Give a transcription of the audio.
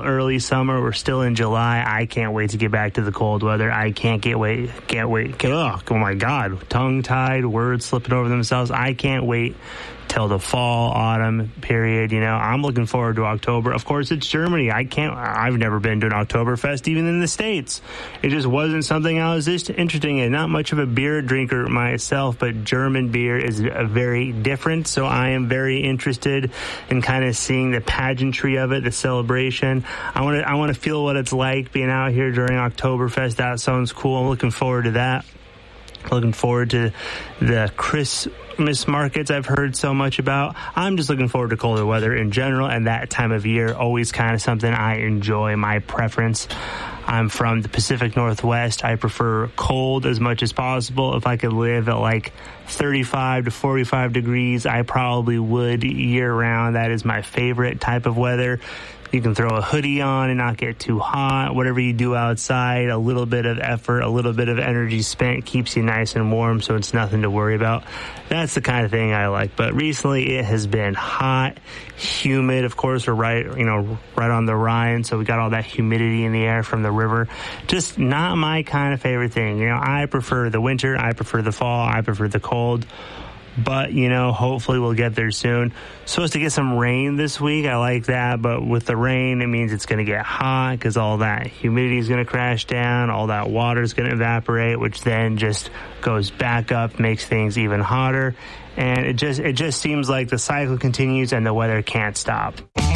early summer. We're still in July. I can't wait to get back to the cold weather. I can't wait. Oh my God, tongue-tied, words slipping over themselves. I can't wait till the fall, autumn period. I'm looking forward to October. Of course, it's Germany. I've never been to an Oktoberfest, even in the States. It just wasn't something I was just interested in. Not much of a beer drinker myself, but German beer is very different. So I am very interested in kind of seeing the pageantry of it, the celebration. I want to feel what it's like being out here during Oktoberfest. That sounds cool. I'm looking forward to that. Looking forward to the Christmas markets I've heard so much about. I'm just looking forward to colder weather in general, and that time of year, always kind of something I enjoy, my preference. I'm from the Pacific Northwest. I prefer cold as much as possible. If I could live at like 35 to 45 degrees, I probably would year round. That is my favorite type of weather. You can throw a hoodie on and not get too hot. Whatever you do outside, a little bit of effort, a little bit of energy spent keeps you nice and warm, so it's nothing to worry about. That's the kind of thing I like. But recently it has been hot, humid. Of course, we're right on the Rhine, so we got all that humidity in the air from the river. Just not my kind of favorite thing. I prefer the winter. I prefer the fall. I prefer the cold. But, hopefully we'll get there soon. Supposed to get some rain this week. I like that. But with the rain, it means it's going to get hot because all that humidity is going to crash down. All that water is going to evaporate, which then just goes back up, makes things even hotter. And it just seems like the cycle continues and the weather can't stop.